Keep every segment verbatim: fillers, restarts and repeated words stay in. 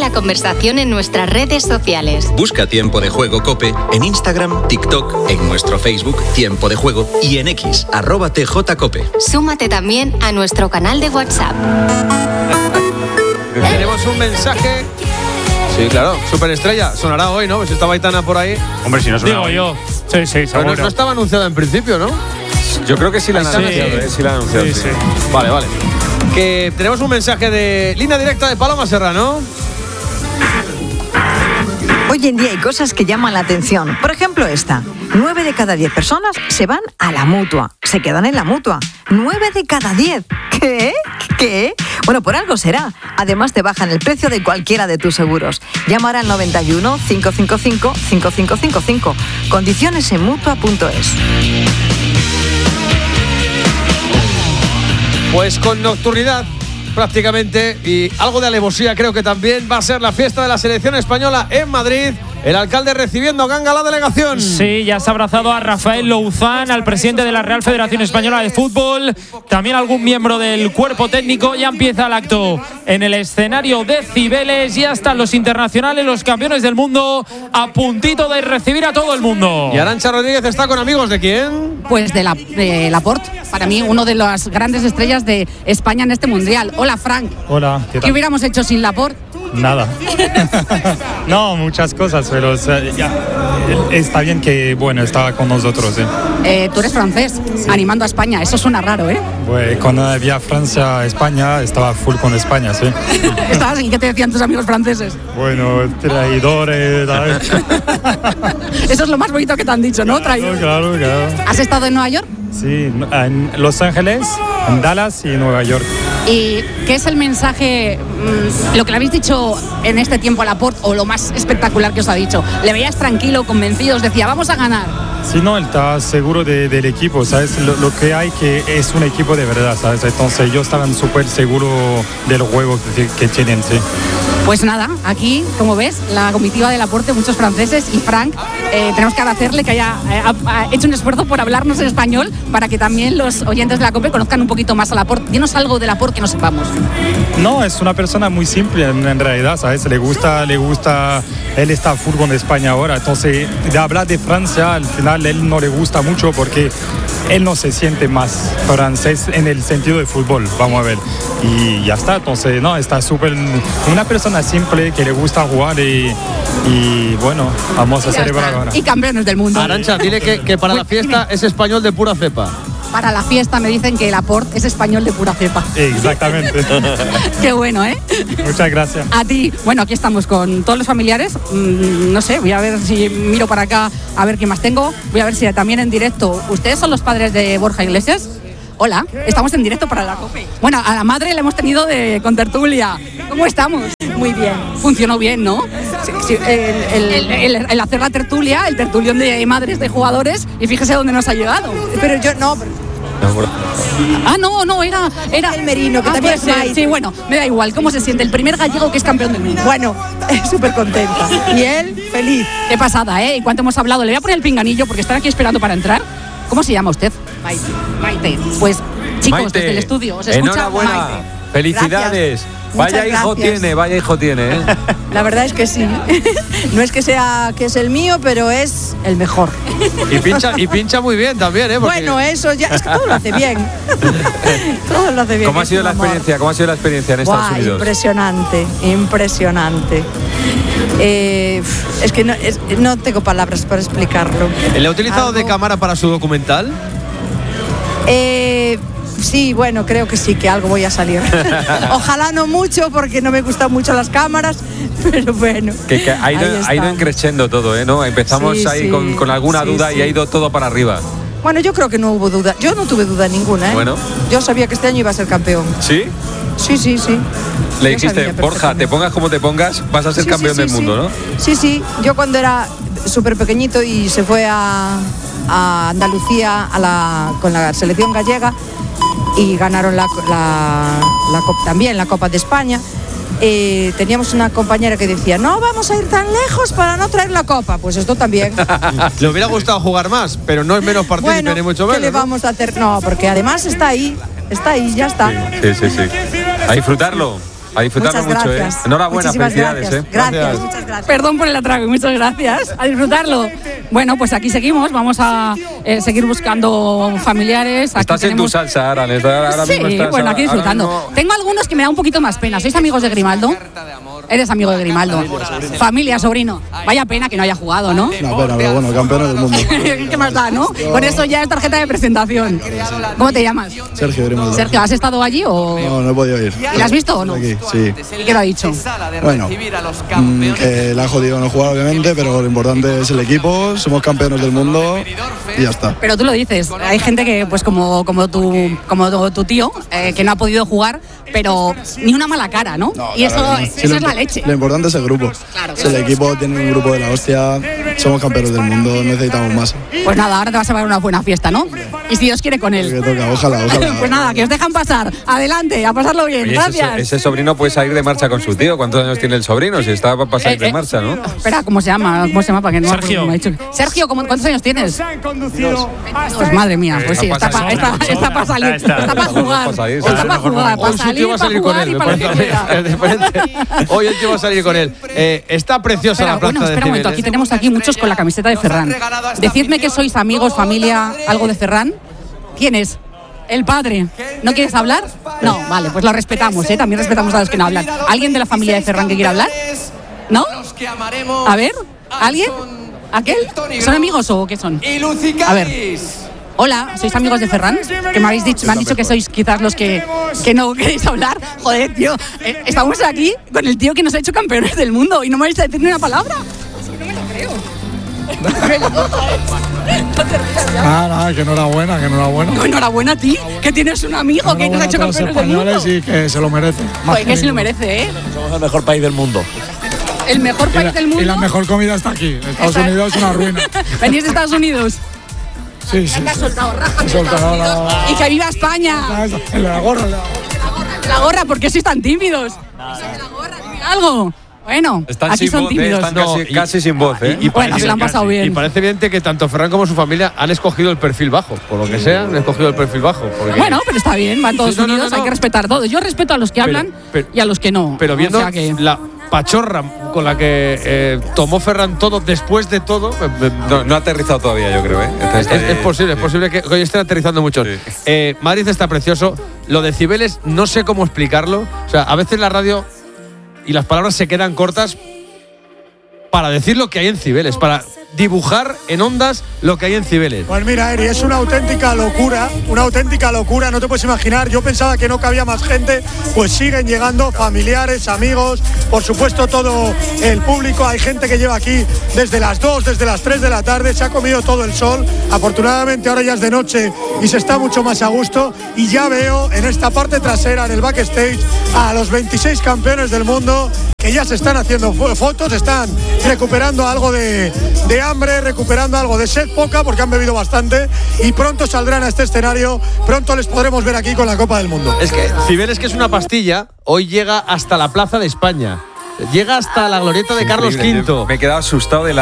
la conversación en nuestras redes sociales. Busca Tiempo de Juego COPE en Instagram, TikTok, en nuestro Facebook Tiempo de Juego y en X, arroba tjcope. Súmate también a nuestro canal de WhatsApp. Tenemos un mensaje. Sí, claro, Superestrella. Sonará hoy, ¿no? Pues estaba Aitana por ahí. Hombre, si no suena Digo hoy. yo. Sí, sí, Pero seguro. no, no estaba anunciada en principio, ¿no? Yo creo que sí la han Sí. anunciado, ¿eh? Sí la han anunciado. Sí, sí. sí. Vale, vale. Que tenemos un mensaje de línea directa de Paloma Serrano. Hoy en día hay cosas que llaman la atención. Por ejemplo, esta. Nueve de cada diez personas se van a la Mutua. Se quedan en la Mutua. Nueve de cada diez. ¿Qué? ¿Qué? Bueno, por algo será. Además, te bajan el precio de cualquiera de tus seguros. Llamar al noventa y uno, cinco cinco cinco, cinco cinco cinco cinco. Condiciones en mutua punto es. Pues con nocturnidad, prácticamente, y algo de alevosía creo que también va a ser la fiesta de la selección española en Madrid. El alcalde recibiendo a ganga la delegación. Sí, ya se ha abrazado a Rafael Louzán, al presidente de la Real Federación Española de Fútbol, también algún miembro del cuerpo técnico. Ya empieza el acto en el escenario de Cibeles, ya están los internacionales, los campeones del mundo, a puntito de recibir a todo el mundo. Y Arantxa Rodríguez está con amigos ¿de quién? Pues de, la, de Laporte, para mí uno de las grandes estrellas de España en este mundial. Hola, Frank. Hola, ¿qué ¿Qué tal? hubiéramos hecho sin Laporte? Nada. No, muchas cosas, pero o sea, ya, está bien que, bueno, estaba con nosotros. ¿eh? Eh, tú eres francés, animando a España, eso suena raro, ¿eh? Pues, cuando había Francia-España, estaba full con España, sí. ¿Estabas y qué te decían tus amigos franceses? Bueno, traidores. ¿sabes? Eso es lo más bonito que te han dicho, ¿no? Traidor. Claro, claro. ¿Has estado en Nueva York? Sí, en Los Ángeles, en Dallas y Nueva York. ¿Y qué es el mensaje, mmm, lo que le habéis dicho en este tiempo a Laporte, o lo más espectacular que os ha dicho? ¿Le veías tranquilo, convencido? Os decía, vamos a ganar. Sí, no, él está seguro de, del equipo, ¿sabes? Lo, lo que hay que es un equipo de verdad, ¿sabes? Entonces ellos estaban súper seguros del juego que, que tienen, sí. Pues nada, aquí, como ves, la comitiva de Laporte, muchos franceses, y Frank, eh, tenemos que agradecerle que haya eh, ha, ha hecho un esfuerzo por hablarnos en español para que también los oyentes de la COPE conozcan un poquito más a Laporte. Dinos algo de Laporte que no sepamos. No, es una persona muy simple en, en realidad, ¿sabes? Le gusta, le gusta, él está full con España ahora, entonces de hablar de Francia, al final él no le gusta mucho porque él no se siente más francés en el sentido de fútbol, vamos a ver. Y ya está, entonces, no, está súper, una persona simple que le gusta jugar y, y bueno, vamos a celebrar ahora. Y campeones del mundo. Arantxa, dile que, que para la fiesta es español de pura cepa. Para la fiesta me dicen que Laporte es español de pura cepa. Exactamente. Qué bueno, ¿eh? Muchas gracias. A ti. Bueno, aquí estamos con todos los familiares. Mm, no sé, voy a ver si miro para acá a ver qué más tengo. Voy a ver si también en directo. ¿Ustedes son los padres de Borja Iglesias? Hola, estamos en directo para la COPE. Bueno, a la madre la hemos tenido de contertulia. ¿Cómo estamos? Muy bien. Funcionó bien, ¿no? Sí, sí, el, el, el, el hacer la tertulia, el tertulión de madres de jugadores, y fíjese dónde nos ha llegado. Pero yo no... Pero... Ah, no, no, era, era el Merino, que ah, también puede es ser. Maite. Sí, bueno, me da igual. ¿Cómo se siente el primer gallego que es campeón del mundo? Bueno, súper contenta. Y él, feliz. Qué pasada, ¿eh? ¿Y cuánto hemos hablado? Le voy a poner el pinganillo porque están aquí esperando para entrar. ¿Cómo se llama usted? Maite. Maite. Pues, chicos, Maite, desde el estudio, os escucha enhorabuena. Maite. Felicidades. Gracias. Vaya Muchas hijo gracias. tiene, vaya hijo tiene, ¿eh? La verdad es que sí. No es que sea que es el mío, pero es el mejor. Y pincha, y pincha muy bien también, ¿eh? Porque... Bueno, eso ya, es que todo lo hace bien. Todo lo hace bien. ¿Cómo ha es sido un la amor. experiencia? ¿Cómo ha sido la experiencia en Estados Buah, Unidos? impresionante, impresionante. Eh, es que no, es- no tengo palabras para explicarlo. ¿Le ha utilizado de Algo- cámara para su documental? Eh, sí, bueno, creo que sí, que algo voy a salir. Ojalá no mucho, porque no me gustan mucho las cámaras, pero bueno. Que, que ha, ido, ahí ha ido estamos. increciendo todo, ¿eh? ¿No? Empezamos Sí, ahí sí, con, con alguna sí, duda sí. y ha ido todo para arriba. Bueno, yo creo que no hubo duda. Yo no tuve duda ninguna, ¿eh? Bueno. Yo sabía que este año iba a ser campeón. ¿Sí? Sí, sí, sí. Le Yo dijiste, sabía Borja, perfectamente. te pongas como te pongas, vas a ser Sí, campeón sí, del sí, mundo, sí. ¿no? Sí, sí. Yo cuando era súper pequeñito y se fue a, a Andalucía a la, con la selección gallega y ganaron la, la, la Copa- también la Copa de España, eh, teníamos una compañera que decía, no vamos a ir tan lejos para no traer la Copa. Pues esto también. Le hubiera gustado jugar más, pero no es menos partícipe Bueno, ni mucho ¿qué menos. le ¿no? vamos a hacer? No, porque además está ahí, está ahí, ya está. Sí, sí, sí. A disfrutarlo. A disfrutarlo Muchas mucho, gracias. ¿eh? Enhorabuena, Muchísimas felicidades, gracias. ¿eh? Gracias, Gracias. muchas gracias. Perdón por el atraco y muchas gracias. A disfrutarlo. Bueno, pues aquí seguimos. Vamos a eh, seguir buscando familiares. Aquí Estás en tu tenemos- salsa, Aran. Ahora, ahora Sí, mismo estás, bueno, aquí ahora disfrutando. mismo- Tengo algunos que me da un poquito más pena. ¿Sois amigos de Grimaldo? Eres amigo de Grimaldo. Familia, sobrino. Vaya pena que no haya jugado, ¿no? Una pena, pero bueno, campeones del mundo. ¿Qué más da, no? Con eso ya es tarjeta de presentación. ¿Cómo te llamas? Sergio Grimaldo. Sergio, ¿has estado allí o...? No, no he podido ir. ¿Y la has visto o no? Aquí, sí. ¿Y qué lo ha dicho? Bueno, mm, que la ha jodido no jugar, obviamente, pero lo importante es el equipo, somos campeones del mundo y ya está. Pero tú lo dices, hay gente que, pues como, como, tu, como tu, tu tío, eh, que no ha podido jugar, pero ni una mala cara, ¿no? y eso, Claro, sí, eso lo es la impo- leche. Lo importante es el grupo. Claro. Si el equipo tiene un grupo de la hostia, somos campeones del mundo, necesitamos más. Pues nada, ahora te vas a ver una buena fiesta, ¿no? Y si Dios quiere con Que él. toca, ojalá, ojalá. Pues nada, que os dejan pasar. Adelante, a pasarlo bien. Oye, Gracias. ese, ese sobrino puede salir de marcha con su tío. ¿Cuántos años tiene el sobrino? Si está para salir Eh, de eh, marcha, ¿no? Espera, ¿cómo se llama? ¿Cómo se llama? Para que no me acuerdo Sergio. cómo me ha dicho. Sergio, ¿cómo- ¿cuántos años tienes? Pues madre mía, pues sí, está para está, está pa salir, Está, está. está para jugar, Está salir, está sí, para jugar, Hoy para su salir, tío va a para salir con jugar él. y me para lo que parece a quiera. mí. Es diferente. Hoy el tío va a salir con él. Eh, está preciosa Espera, la plaza bueno, de espera un momento, Cibeles. aquí tenemos aquí muchos con la camiseta de Ferran. Decidme que sois amigos, familia, algo de Ferran. ¿Quién es? El padre. ¿No quieres hablar? No, vale, pues lo respetamos, ¿eh? También respetamos a los que no hablan. ¿Alguien de la familia de Ferran que quiera hablar? ¿No? A ver, ¿alguien? ¿Aquel? ¿Son amigos o qué son? A ver. Hola, ¿sois amigos de Ferran? Que me habéis dicho, me han dicho que sois quizás los que, que no queréis hablar. Joder, tío, eh, estamos aquí con el tío que nos ha hecho campeones del mundo y no me vais a decir ni una palabra. Es que no me lo creo. No te rías ya. Ah, nada, que enhorabuena, que enhorabuena. No, enhorabuena a ti, que tienes un amigo que nos ha hecho Enhorabuena a todos los campeones del mundo. españoles y que se lo merece. Más Joder, que se lo ninguno. merece, ¿eh? Somos el mejor país del mundo. El mejor Y país la, del mundo. y la mejor comida está aquí. Estados Está- Unidos es una ruina. Venís de Estados Unidos. Sí, sí. Anda, sí. soltado raja de Soltado, Estados no, Unidos. no. Y que viva España. Ah, esa, en la gorra, en la- La gorra, ¿por qué sois tan tímidos? Eso de la gorra, dime algo. Bueno, Están aquí sin son voz, ¿eh? tímidos. Están No, casi, y- casi sin voz, ¿eh? y- y Bueno, se lo han pasado Y bien. parece evidente que tanto Ferran como su familia han escogido el perfil bajo. Por lo que sea, han escogido el perfil bajo. porque- Bueno, pero está bien, van todos Sí, no, no, unidos, no, no. hay que respetar todo. Yo respeto a los que Pero- hablan pero- y a los que no. Pero viendo O sea que- la pachorra con la que eh, tomó Ferran todo después de todo, eh, eh, No, no ha aterrizado todavía, yo creo, ¿eh? Está- es, está- es posible, es posible que hoy estén aterrizando mucho. Sí. Eh, Madrid está precioso. Lo de Cibeles, no sé cómo explicarlo. O sea, a veces la radio y las palabras se quedan cortas para decir lo que hay en Cibeles, para dibujar en ondas lo que hay en Cibeles. Pues mira, Eri, es una auténtica locura, una auténtica locura, no te puedes imaginar. Yo pensaba que no cabía más gente, pues siguen llegando familiares, amigos, por supuesto todo el público. Hay gente que lleva aquí desde las dos, desde las tres de la tarde, se ha comido todo el sol. Afortunadamente ahora ya es de noche y se está mucho más a gusto. Y ya veo en esta parte trasera, en el backstage, a los veintiséis campeones del mundo que ya se están haciendo fo- fotos, están recuperando algo de, de hambre, recuperando algo de sed poca porque han bebido bastante y pronto saldrán a este escenario, pronto les podremos ver aquí con la Copa del Mundo. Es que Cibeles, que es una pastilla, hoy llega hasta la Plaza de España. Llega hasta la glorieta de Carlos Increíble. quinto. Me he quedado asustado del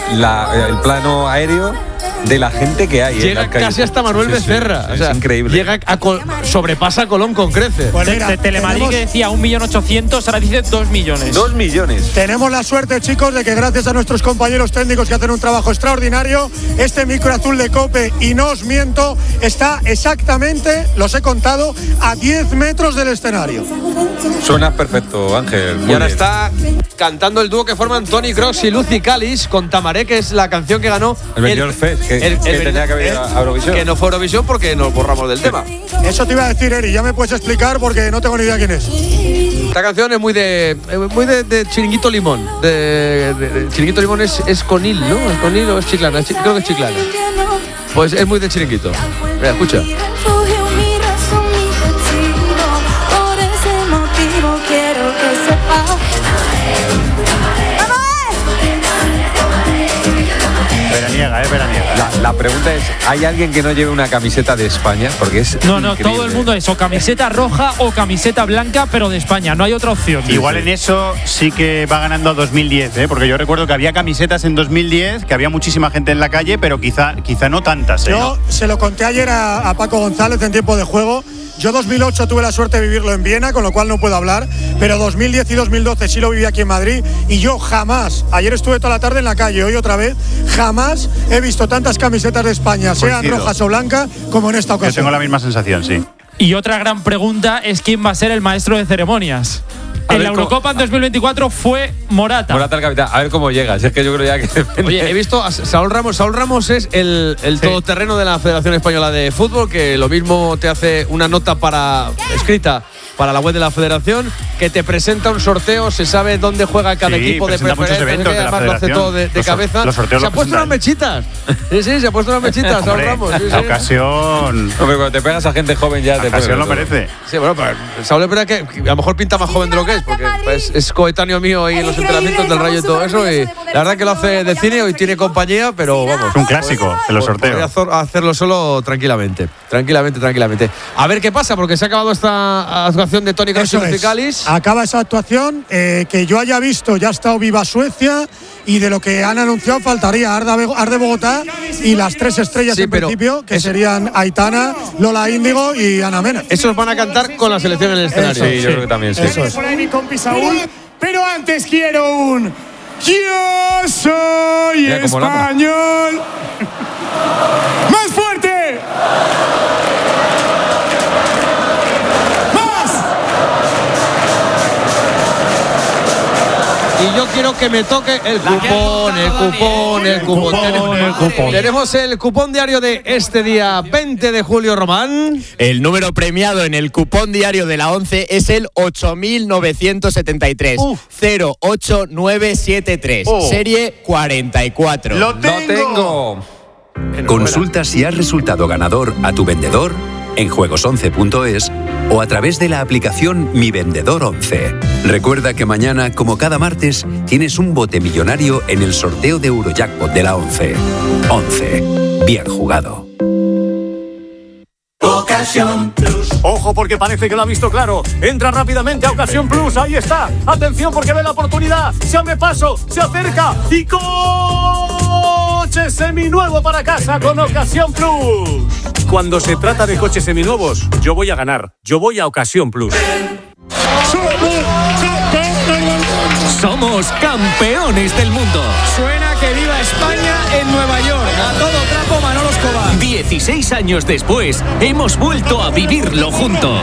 de plano aéreo de la gente que hay. en Llega las calles. casi hasta Manuel Sí, sí, Becerra. sí, O sea, es increíble. Llega a Col- sobrepasa a Colón con creces. Pues De, mira, de Telemadrid tenemos- que decía un millón ochocientos, ahora dice dos millones. Dos millones. Tenemos la suerte, chicos, de que gracias a nuestros compañeros técnicos que hacen un trabajo extraordinario, este micro azul de COPE, y no os miento, está exactamente, los he contado, a diez metros del escenario. Suena perfecto, Ángel. Muy Y ahora bien. está cantando el dúo que forman Tony Crocs y Lucy Calis con Tamaré, que es la canción que ganó El Benidorm Fest, que- que tenía que haber ido a Eurovisión. Que no fue Eurovisión porque nos borramos del tema. Eso te iba a decir, Eri, ya me puedes explicar porque no tengo ni idea quién es. Esta canción es muy de eh, muy de, de Chiringuito Limón. De, de- de- Chiringuito Limón es, es Conil, ¿no? ¿Es Conil o es Chiclana? Chi- Creo que es Chiclana. Pues es muy de Chiringuito. Mira, escucha. Refugio, mi razón, mi destino. Por ese motivo quiero que sepas. Veraniega, eh, veraniega. La, la pregunta es, ¿hay alguien que no lleve una camiseta de España? Porque es No, no, increíble. todo el mundo es o camiseta roja o camiseta blanca, pero de España, no hay otra opción. Igual en eso sí que va ganando a dos mil diez, ¿eh? Porque yo recuerdo que había camisetas en dos mil diez, que había muchísima gente en la calle, pero quizá, quizá no tantas, ¿eh? Yo se lo conté ayer a, a Paco González en tiempo de juego. Yo dos mil ocho tuve la suerte de vivirlo en Viena, con lo cual no puedo hablar, pero dos mil diez y dos mil doce sí lo viví aquí en Madrid y yo jamás, ayer estuve toda la tarde en la calle, hoy otra vez, jamás he visto tantas camisetas de España, sean Coincido. rojas o blancas, como en esta ocasión. Yo tengo la misma sensación, sí. Y otra gran pregunta es quién va a ser el maestro de ceremonias. A En ver, la ¿cómo? Eurocopa en dos mil veinticuatro fue Morata. Morata el capitán. A ver cómo llega. Si es que yo creo ya que. Oye, he visto a Saúl Ramos. Saúl Ramos es el, el Sí. todoterreno de la Federación Española de Fútbol, que lo mismo te hace una nota para escrita para la web de la Federación, que te presenta un sorteo, se sabe dónde juega cada Sí, equipo de presenta muchos preferencia, eventos de la además lo hace Federación. todo de, de Los sor- cabeza. los sorteos se ha los puesto unas presenta mechitas. Sí, sí, se ha puesto unas mechitas, Saúl Hombre, Ramos. Sí, sí. la ocasión. Hombre, cuando te pegas a gente joven ya La te ocasión lo pegas, merece. Sí, bueno, pero Saúl es verdad que, que a lo mejor pinta más joven de lo que es, porque pues, es coetáneo mío ahí en los entrenamientos del Rayo y todo eso, y la verdad que lo hace de cine, hoy tiene compañía, pero vamos. Es un clásico de los sorteos. Podría hacer- hacerlo solo tranquilamente, tranquilamente, tranquilamente. A ver qué pasa, porque se ha acabado esta actuación de Toni Kroos y Eso es. Musicalis. Acaba esa actuación, eh, que yo haya visto, ya ha estado viva Suecia y de lo que han anunciado faltaría Arda, Bego- Arde Bogotá y las tres estrellas Sí, en pero principio, que eso- serían Aitana, Lola Índigo y Ana Mena. Esos van a cantar con la selección en el escenario. Sí, yo creo que también sí. Eso es. Por ahí mi compi Saúl, pero antes quiero un yo soy Mira cómo lama. español. ¡Más fuerte! ¡Más! Y yo quiero que me toque el cupón, el cupón, el cupón. Tenemos, el cupón. tenemos el cupón diario de este día veinte de julio, Román. El número premiado en el cupón diario de la ONCE es el ocho mil novecientos setenta y tres, cero ocho nueve siete tres, Oh. serie cuarenta y cuatro. ¡Lo No tengo! tengo. Consulta si has resultado ganador a tu vendedor en juegos once punto es o a través de la aplicación Mi Vendedor once. Recuerda que mañana, como cada martes, tienes un bote millonario en el sorteo de Eurojackpot de la once. once. Bien jugado. Ocasión Plus. Ojo porque parece que lo ha visto claro. Entra rápidamente a Ocasión Plus. Ahí está. Atención porque ve la oportunidad. Se abre paso. Se acerca. Y coche seminuevo para casa con Ocasión Plus. Cuando se trata de coches seminuevos, yo voy a ganar. Yo voy a Ocasión Plus. Somos campeones del mundo. Suena que viva España en Nueva York. A todo trapo Manolo Escobar. dieciséis años después, hemos vuelto a vivirlo juntos.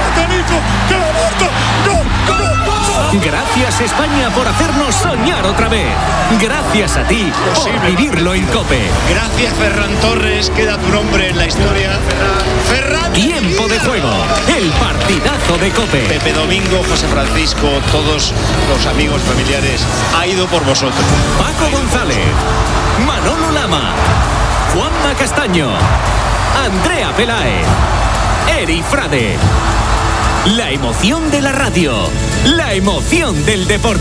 Gracias España por hacernos soñar otra vez. Gracias a ti por vivirlo en COPE. Gracias Ferran Torres, queda tu nombre en la historia. Ferran. Tiempo de juego, el partidazo de COPE. Pepe Domingo, José Francisco, todos los amigos familiares, ha ido por vosotros. Paco González, Manolo Lama, Juanma Castaño, Andrea Peláez, Eri Frade. La emoción de la radio, la emoción del deporte.